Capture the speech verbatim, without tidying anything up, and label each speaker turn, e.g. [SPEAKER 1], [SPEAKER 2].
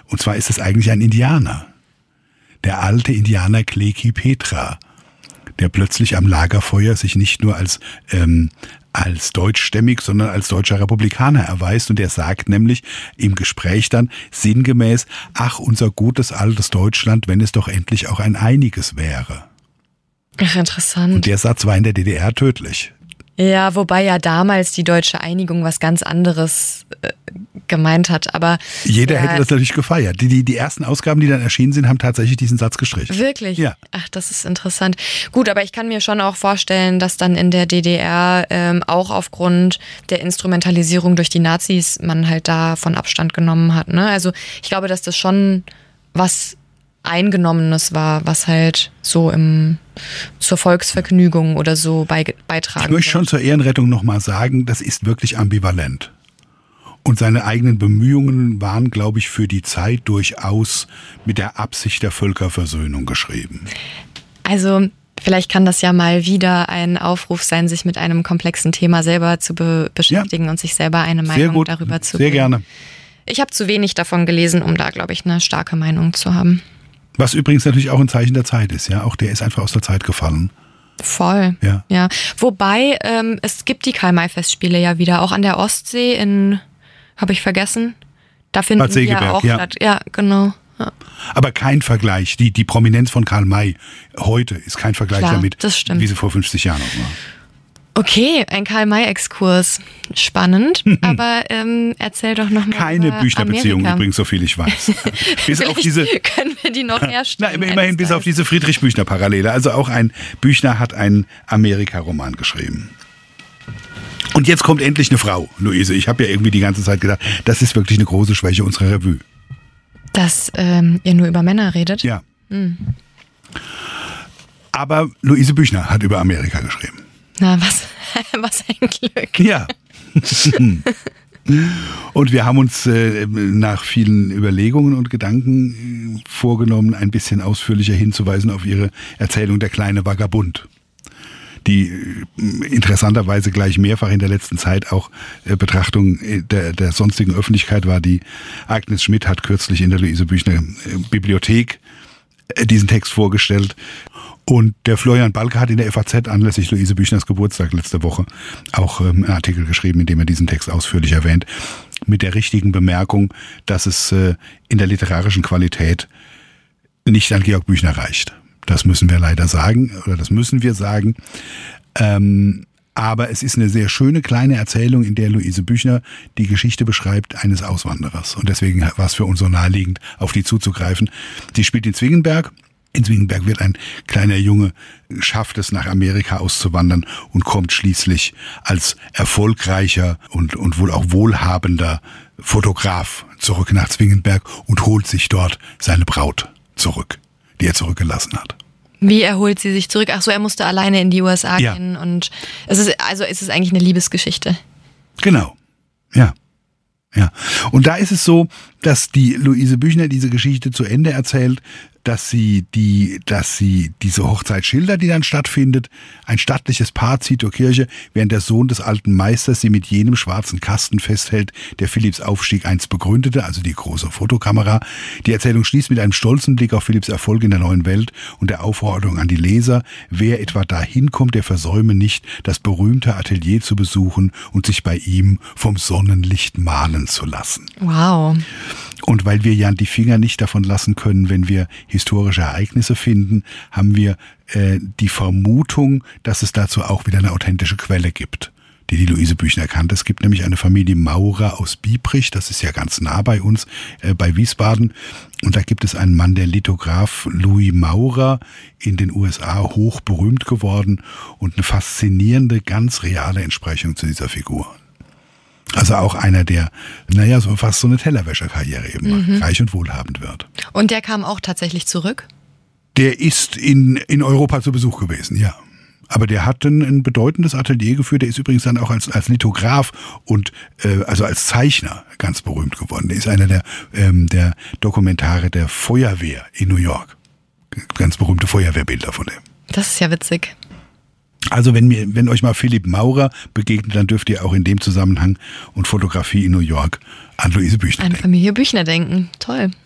[SPEAKER 1] Und zwar ist es eigentlich ein Indianer. Der alte Indianer Kleki Petra, der plötzlich am Lagerfeuer sich nicht nur als, ähm, als deutschstämmig, sondern als deutscher Republikaner erweist. Und der sagt nämlich im Gespräch dann sinngemäß, ach, unser gutes altes Deutschland, wenn es doch endlich auch ein einiges wäre.
[SPEAKER 2] Ach, interessant.
[SPEAKER 1] Und der Satz war in der D D R tödlich.
[SPEAKER 2] Ja, wobei ja damals die deutsche Einigung was ganz anderes äh, gemeint hat. Aber
[SPEAKER 1] jeder
[SPEAKER 2] ja,
[SPEAKER 1] hätte das natürlich gefeiert. Die, die, die ersten Ausgaben, die dann erschienen sind, haben tatsächlich diesen Satz gestrichen.
[SPEAKER 2] Wirklich?
[SPEAKER 1] Ja.
[SPEAKER 2] Ach, das ist interessant. Gut, aber ich kann mir schon auch vorstellen, dass dann in der D D R ähm, auch aufgrund der Instrumentalisierung durch die Nazis man halt davon Abstand genommen hat. Ne? Also ich glaube, dass das schon was Eingenommenes war, was halt so im zur Volksvergnügung oder so bei, beitragen.
[SPEAKER 1] Ich möchte schon zur Ehrenrettung nochmal sagen, das ist wirklich ambivalent. Und seine eigenen Bemühungen waren, glaube ich, für die Zeit durchaus mit der Absicht der Völkerversöhnung geschrieben.
[SPEAKER 2] Also vielleicht kann das ja mal wieder ein Aufruf sein, sich mit einem komplexen Thema selber zu be- beschäftigen ja. und sich selber eine Meinung
[SPEAKER 1] Sehr gut.
[SPEAKER 2] darüber zu
[SPEAKER 1] Sehr
[SPEAKER 2] bilden.
[SPEAKER 1] gerne.
[SPEAKER 2] Ich habe zu wenig davon gelesen, um da, glaube ich, eine starke Meinung zu haben.
[SPEAKER 1] Was übrigens natürlich auch ein Zeichen der Zeit ist, ja. Auch der ist einfach aus der Zeit gefallen.
[SPEAKER 2] Voll.
[SPEAKER 1] Ja.
[SPEAKER 2] ja. Wobei, ähm, es gibt die Karl-May-Festspiele ja wieder, auch an der Ostsee in, habe ich vergessen, da finden
[SPEAKER 1] Bad
[SPEAKER 2] die ja
[SPEAKER 1] Segeberg,
[SPEAKER 2] auch
[SPEAKER 1] ja.
[SPEAKER 2] statt. Ja, genau. Ja.
[SPEAKER 1] Aber kein Vergleich. Die, die Prominenz von Karl May heute ist kein Vergleich
[SPEAKER 2] Klar,
[SPEAKER 1] damit,
[SPEAKER 2] das stimmt.
[SPEAKER 1] wie sie vor fünfzig Jahren noch war.
[SPEAKER 2] Okay, ein Karl-May-Exkurs. Spannend, aber ähm, erzähl doch noch mal
[SPEAKER 1] Keine
[SPEAKER 2] über
[SPEAKER 1] Büchnerbeziehung
[SPEAKER 2] Amerika.
[SPEAKER 1] übrigens, so viel ich weiß. Bis auf diese,
[SPEAKER 2] können wir die noch herstellen.
[SPEAKER 1] na, immerhin bis auf diese Friedrich-Büchner-Parallele. Also auch ein Büchner hat einen Amerika-Roman geschrieben. Und jetzt kommt endlich eine Frau, Luise. Ich habe ja irgendwie die ganze Zeit gedacht, das ist wirklich eine große Schwäche unserer Revue.
[SPEAKER 2] Dass ähm, ihr nur über Männer redet?
[SPEAKER 1] Ja.
[SPEAKER 2] Hm.
[SPEAKER 1] Aber Luise Büchner hat über Amerika geschrieben.
[SPEAKER 2] Na, was, was ein Glück.
[SPEAKER 1] Ja. Und wir haben uns äh, nach vielen Überlegungen und Gedanken äh, vorgenommen, ein bisschen ausführlicher hinzuweisen auf ihre Erzählung Der kleine Vagabund, die äh, interessanterweise gleich mehrfach in der letzten Zeit auch äh, Betrachtung der, der sonstigen Öffentlichkeit war. Die Agnes Schmidt hat kürzlich in der Luise Büchner äh, Bibliothek äh, diesen Text vorgestellt. Und der Florian Balke hat in der F A Z anlässlich Luise Büchners Geburtstag letzte Woche auch ähm, einen Artikel geschrieben, in dem er diesen Text ausführlich erwähnt, mit der richtigen Bemerkung, dass es äh, in der literarischen Qualität nicht an Georg Büchner reicht. Das müssen wir leider sagen, oder das müssen wir sagen. Ähm, aber es ist eine sehr schöne kleine Erzählung, in der Luise Büchner die Geschichte beschreibt eines Auswanderers. Und deswegen war es für uns so naheliegend, auf die zuzugreifen. Sie spielt in Zwingenberg. In Zwingenberg wird ein kleiner Junge, schafft es nach Amerika auszuwandern und kommt schließlich als erfolgreicher und, und wohl auch wohlhabender Fotograf zurück nach Zwingenberg und holt sich dort seine Braut zurück, die er zurückgelassen hat.
[SPEAKER 2] Wie erholt sie sich zurück? Ach so, er musste alleine in die U S A
[SPEAKER 1] Ja.
[SPEAKER 2] gehen und es ist, also ist es eigentlich eine Liebesgeschichte.
[SPEAKER 1] Genau, ja. Ja. Und da ist es so, dass die Luise Büchner diese Geschichte zu Ende erzählt, dass sie die, dass sie diese Hochzeit schildert, die dann stattfindet. Ein stattliches Paar zieht zur Kirche, während der Sohn des alten Meisters sie mit jenem schwarzen Kasten festhält, der Philipps Aufstieg einst begründete, also die große Fotokamera. Die Erzählung schließt mit einem stolzen Blick auf Philipps Erfolg in der neuen Welt und der Aufforderung an die Leser, wer etwa dahin kommt, der versäume nicht, das berühmte Atelier zu besuchen und sich bei ihm vom Sonnenlicht malen zu lassen.
[SPEAKER 2] Wow.
[SPEAKER 1] Und weil wir ja die Finger nicht davon lassen können, wenn wir historische Ereignisse finden, haben wir äh, die Vermutung, dass es dazu auch wieder eine authentische Quelle gibt, die die Luise Büchner kannte. Es gibt nämlich eine Familie Maurer aus Biebrich, das ist ja ganz nah bei uns, äh, bei Wiesbaden. Und da gibt es einen Mann, der Lithograph Louis Maurer, in den U S A hoch berühmt geworden und eine faszinierende, ganz reale Entsprechung zu dieser Figur. Also auch einer, der, naja, so fast so eine Tellerwäscherkarriere eben macht, mhm. reich und wohlhabend wird.
[SPEAKER 2] Und der kam auch tatsächlich zurück?
[SPEAKER 1] Der ist in, in Europa zu Besuch gewesen, ja. Aber der hat ein, ein bedeutendes Atelier geführt. Der ist übrigens dann auch als, als Lithograph und äh, also als Zeichner ganz berühmt geworden. Der ist einer der, ähm, der Dokumentare der Feuerwehr in New York. Ganz berühmte Feuerwehrbilder von dem.
[SPEAKER 2] Das ist ja witzig.
[SPEAKER 1] Also wenn mir, wenn euch mal Philipp Maurer begegnet, dann dürft ihr auch in dem Zusammenhang und Fotografie in New York an Luise Büchner
[SPEAKER 2] An
[SPEAKER 1] denken.
[SPEAKER 2] Familie Büchner denken. Toll.